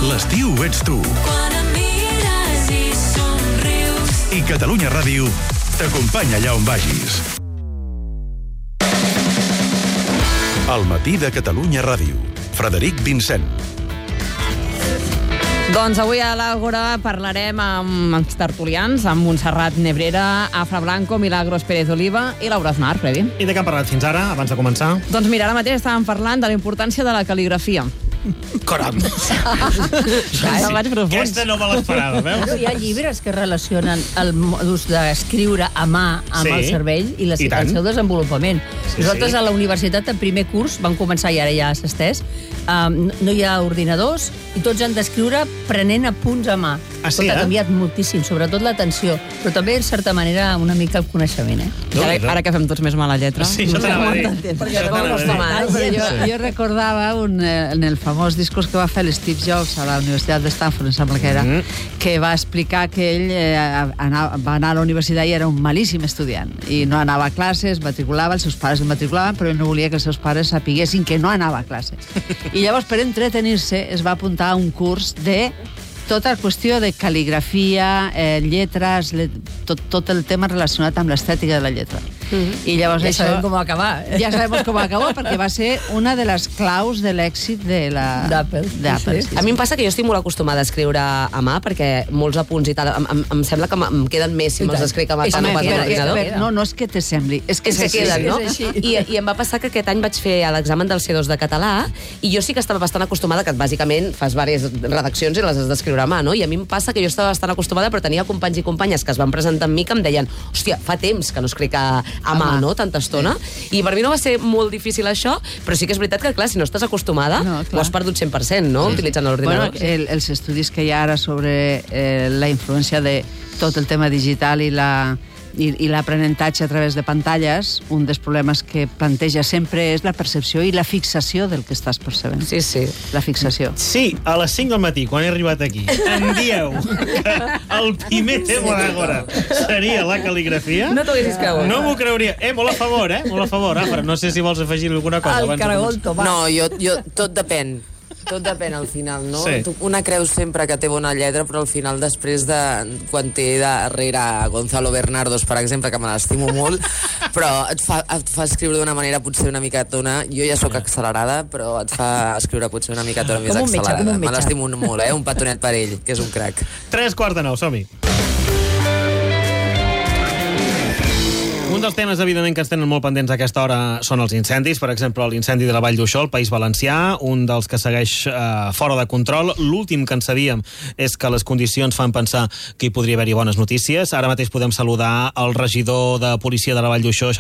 L'estiu ets tu. Quan em mires i somrius. I Catalunya Ràdio t'acompanya allà on vagis. Al matí de Catalunya Ràdio. Frederic Vincent. Doncs avui a l'Àgora parlarem amb els tertulians, amb Montserrat Nebrera, Afra Blanco, Milagros Pérez Oliva i Laura Aznar, Freddy. I de què han parlat fins ara, abans de començar? Doncs mira, ara mateix estàvem parlant de la importància de la cal·ligrafia. Caram! Aquesta no me l'esperava, veus? Hi ha llibres que relacionen el modus d'escriure a mà amb el cervell i el seu desenvolupament. Nosaltres a la universitat, en primer curs, vam començar i ara ja s'ha estès, no hi ha ordinadors i tots han d'escriure prenent apunts a mà. Ha canviat moltíssim, sobretot l'atenció, però també, en certa manera, una mica el coneixement. Ara que fem tots més mala lletra. Sí, això t'anava a dir. Jo recordava en el famós discurs que va fer l'Steve Jobs a la Universitat de Stanford, em sembla que era, que va explicar que ell va anar a la universitat i era un malíssim estudiant. I no anava a classes, matriculava, els seus pares el matriculaven, però ell no volia que els seus pares sapiguessin que no anava a classe. I llavors, per entretenir-se, es va apuntar a un curs de tota qüestió de cal·ligrafia, lletres, tot el tema relacionat amb l'estètica de la lletra. I llavors ja sabem com va acabar. Ja sabem com va acabar, perquè va ser una de les claus de l'èxit d'Apple. A mi em passa que jo estic molt acostumada a escriure a mà, perquè molts apunts i tal, em sembla que em queden més si me'ls escric a mà que no pas a l'ordinador. No és que te sembli, és que se queden, no? I em va passar que aquest any vaig fer l'examen del C2 de català i jo sí que estava bastant acostumada, que bàsicament fas diverses redaccions i les has d'escriure a mà, no? I a mi em passa que jo estava bastant acostumada, però tenia companys i companyes que es van presentar amb mi que em deien, hòstia, fa temps que no escric a mà, no? Tanta estona. I per mi no va ser molt difícil això, però sí que és veritat que, clar, si no estàs acostumada, ho has perdut 100%, no? Utilitzant l'ordinador. Bueno, els estudis que hi ha ara sobre la influència de tot el tema digital i l'aprenentatge a través de pantalles, un dels problemes que planteja sempre és la percepció i la fixació del que estàs percebent. Sí, sí. La fixació. Sí, a les 5 del matí, quan he arribat aquí, em dieu que el primer tema d'agora seria la cal·ligrafia. No t'ho haguessis cregut. No m'ho creuria. Molt a favor, Molt a favor. Però no sé si vols afegir alguna cosa. El caragol tomàs. No, jo tot depèn. Tot depèn al final, no? Sí. Una creus sempre que té bona lletra, però al final després quan té darrere Gonzalo Bernardos, per exemple, que me l'estimo molt, però et fa escriure d'una manera potser una micatona. Jo ja sóc accelerada, però et fa escriure potser una micatona més accelerada. Me l'estimo molt, un petonet per ell, que és un crac. 8:45, som-hi. Un dels temes, evidentment, que ens tenen molt pendents a aquesta hora són els incendis. Per exemple, l'incendi de la Vall d'Uixó, al País Valencià, un dels que segueix fora de control. L'últim que en sabíem és que les condicions fan pensar que hi podria haver-hi bones notícies. Ara mateix podem saludar el regidor de policia de la Vall d'Uixó,